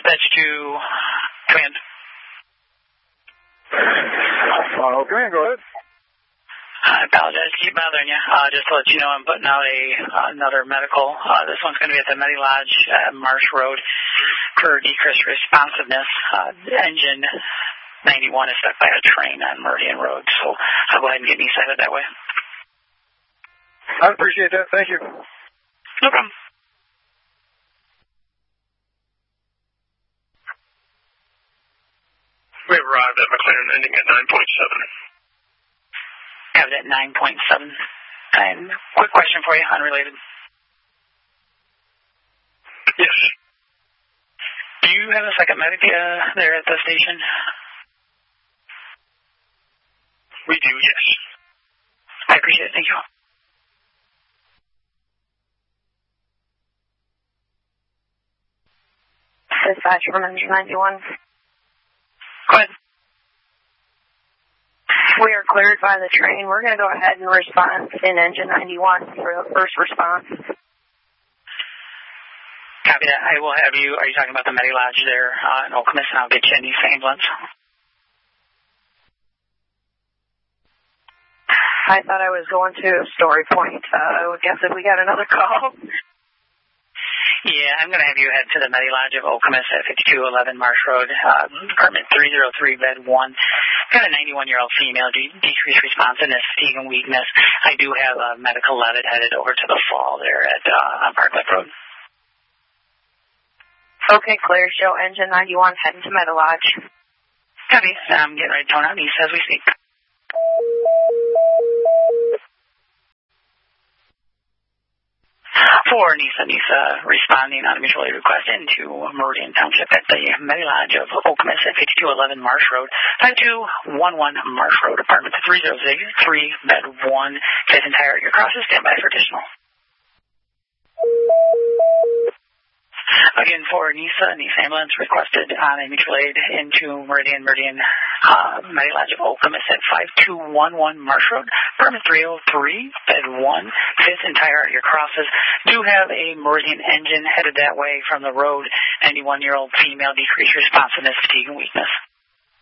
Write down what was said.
Dispatch to command. Command, go ahead. I apologize to keep bothering you. Just to let you know, I'm putting out another medical. This one's going to be at the Medi Lodge at Marsh Road for decreased responsiveness. Engine 91 is stuck by a train on Meridian Road, so I'll go ahead and get me cited that way. I appreciate that. Thank you. No problem. We have arrived at McLaren ending at 9.7. Have it at 9.7. And quick question for you, unrelated. Yes. Do you have a second medic there at the station? We do, yes. I appreciate it. Thank you. Dispatch from Engine 91. Go ahead. We are cleared by the train. We're going to go ahead and respond in Engine 91 for first response. Copy that. I will have you. Are you talking about the Medi Lodge there in Okemos? And I'll get you in these ambulance. I thought I was going to Story Point. I would guess if we got another call. Yeah, I'm going to have you head to the Medi Lodge of Okemos at 5211 Marsh Road, apartment 303, bed 1. Got a 91-year-old female, decreased responsiveness, fatigue, and weakness. I do have a medical levitt headed over to the fall there at on Parklife Road. Okay, clear. Show Engine 91 heading to Medi Lodge. Copy. I'm getting ready to tone out east as we speak. For Nisa responding on a mutual aid request into Meridian Township at the Medi Lodge of Okemos at 5211 Marsh Road, 5211 Marsh Road, apartment 303, bed 1, fifth entire. Your crosses, stand by for additional. Again, for Nisa ambulance requested on a mutual aid into Meridian Medi Lodge of Okemos at 5211 Marsh Road, apartment 303, bed 1, fifth entire. Your crosses do have a Meridian engine headed that way from the road. 91-year-old female, decreased responsiveness, fatigue, and weakness.